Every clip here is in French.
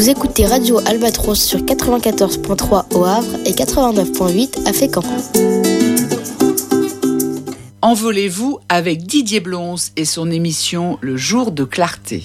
Vous écoutez Radio Albatros sur 94.3 au Havre et 89.8 à Fécamp. Envolez-vous avec Didier Blons et son émission Le Jour de Clarté.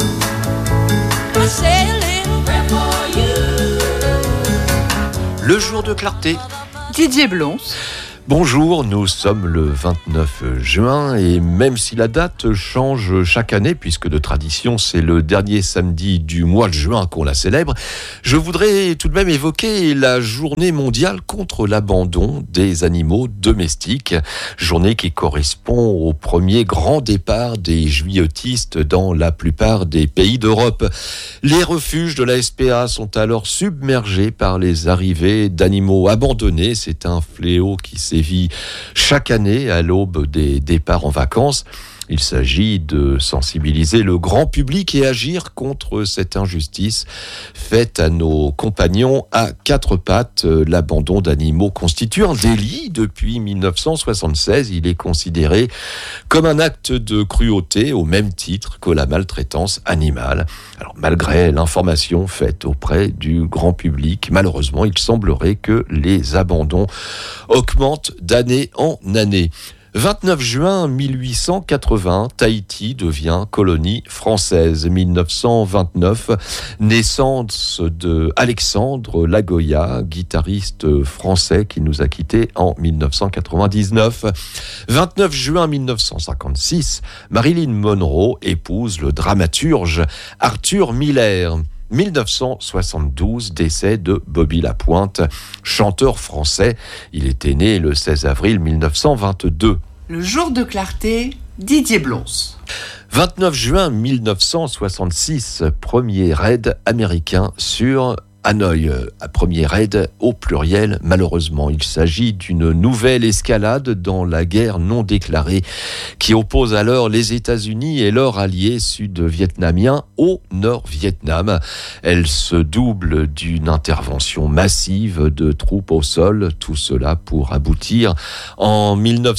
Le Jour de Clarté. Didier Blons. Bonjour, nous sommes le 29 juin et même si la date change chaque année, puisque de tradition c'est le dernier samedi du mois de juin qu'on la célèbre, je voudrais tout de même évoquer la journée mondiale contre l'abandon des animaux domestiques, journée qui correspond au premier grand départ des juillotistes dans la plupart des pays d'Europe. Les refuges de la SPA sont alors submergés par les arrivées d'animaux abandonnés, c'est un fléau qui sévit chaque année à l'aube des départs en vacances. Il s'agit de sensibiliser le grand public et agir contre cette injustice faite à nos compagnons à quatre pattes. L'abandon d'animaux constitue un délit depuis 1976. Il est considéré comme un acte de cruauté au même titre que la maltraitance animale. Alors, malgré l'information faite auprès du grand public, malheureusement, il semblerait que les abandons augmentent d'année en année. 29 juin 1880, Tahiti devient colonie française. 1929, naissance de Alexandre Lagoya, guitariste français qui nous a quittés en 1999. 29 juin 1956, Marilyn Monroe épouse le dramaturge Arthur Miller. 1972, décès de Bobby Lapointe, chanteur français. Il était né le 16 avril 1922. Le Jour de Clarté, Didier Blons. 29 juin 1966, premier raid américain sur Hanoï, premier raid au pluriel malheureusement. Il s'agit d'une nouvelle escalade dans la guerre non déclarée qui oppose alors les États-Unis et leur allié sud-vietnamien au Nord-Vietnam. Elle se double d'une intervention massive de troupes au sol, tout cela pour aboutir en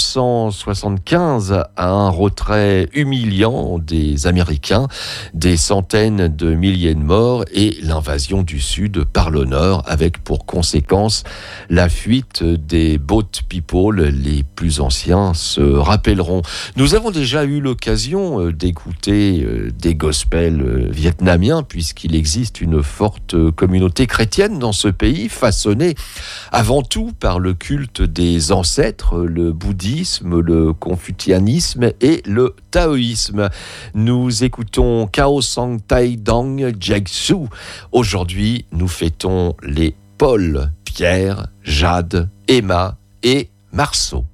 1975 à un retrait humiliant des Américains, des centaines de milliers de morts et l'invasion du Sud par le Nord, avec pour conséquence la fuite des boat people. Les plus anciens se rappelleront. Nous avons déjà eu l'occasion d'écouter des gospels vietnamiens, puisqu'il existe une forte communauté chrétienne dans ce pays, façonnée avant tout par le culte des ancêtres, le bouddhisme, le confucianisme et le taoïsme. Nous écoutons Khao Sang Tai Dong Jek Su. Aujourd'hui, nous fêtons les Paul, Pierre, Jade, Emma et Marceau.